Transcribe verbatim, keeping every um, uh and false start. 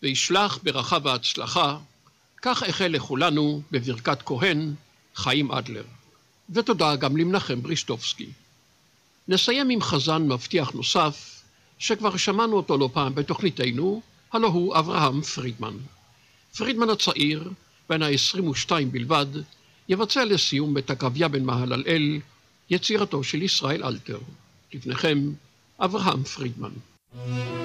וישלח ברכה והצלחה, כך החל לכולנו בברכת כהן חיים אדלר. ותודה גם למנחם בריסטובסקי. נסיים עם חזן מבטיח נוסף, שכבר שמענו אותו לא פעם בתוכניתנו, הלא הוא אברהם פרידמן. פרידמן הצעיר, בן ה-עשרים ושתיים בלבד, יבצע לסיום את עקביה בן מהללאל, יצירתו של ישראל אלתר. לפניכם, אברהם פרידמן.